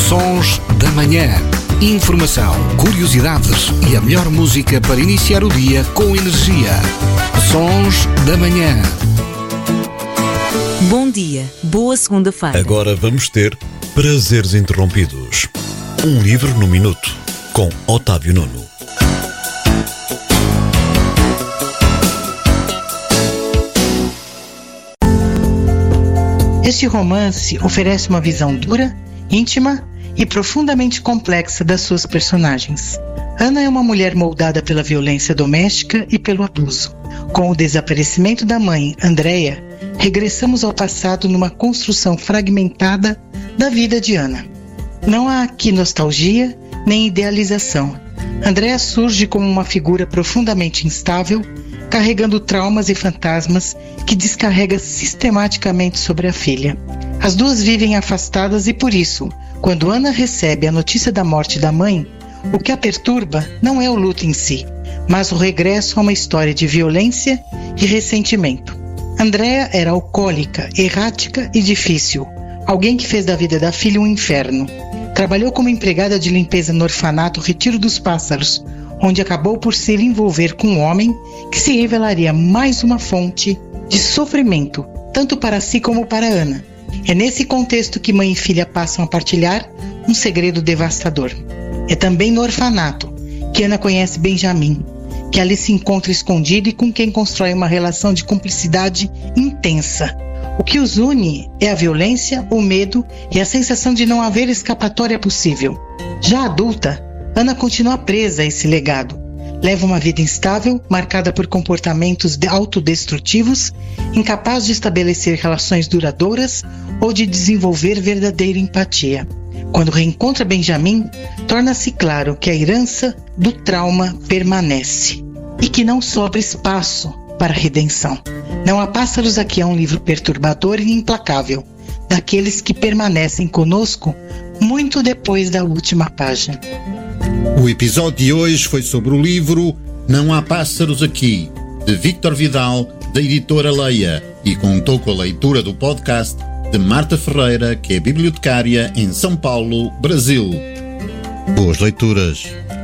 Sons da Manhã. Informação, curiosidades e a melhor música para iniciar o dia com energia. Sons da Manhã. Bom dia, boa segunda-feira. Agora vamos ter Prazeres Interrompidos. Um livro no minuto, com Otávio Nuno. Este romance oferece uma visão dura, íntima e profundamente complexa das suas personagens. Ana é uma mulher moldada pela violência doméstica e pelo abuso. Com o desaparecimento da mãe, Andréia, regressamos ao passado numa construção fragmentada da vida de Ana. Não há aqui nostalgia nem idealização. Andréia surge como uma figura profundamente instável, carregando traumas e fantasmas que descarrega sistematicamente sobre a filha. As duas vivem afastadas e por isso, quando Ana recebe a notícia da morte da mãe, o que a perturba não é o luto em si, mas o regresso a uma história de violência e ressentimento. Andréia era alcoólica, errática e difícil, alguém que fez da vida da filha um inferno. Trabalhou como empregada de limpeza no orfanato Retiro dos Pássaros, onde acabou por se envolver com um homem que se revelaria mais uma fonte de sofrimento, tanto para si como para Ana. É nesse contexto que mãe e filha passam a partilhar um segredo devastador. É também no orfanato que Ana conhece Benjamin, que ali se encontra escondido e com quem constrói uma relação de cumplicidade intensa. O que os une é a violência, o medo e a sensação de não haver escapatória possível. Já adulta, Ana continua presa a esse legado. Leva uma vida instável, marcada por comportamentos autodestrutivos, incapaz de estabelecer relações duradouras ou de desenvolver verdadeira empatia. Quando reencontra Benjamin, torna-se claro que a herança do trauma permanece e que não sobra espaço para a redenção. Não Há Pássaros Aqui é um livro perturbador e implacável, daqueles que permanecem conosco muito depois da última página. O episódio de hoje foi sobre o livro Não Há Pássaros Aqui, de Víctor Vidal, da editora Leia, e contou com a leitura do podcast de Marta Ferreira, que é bibliotecária em São Paulo, Brasil. Boas leituras!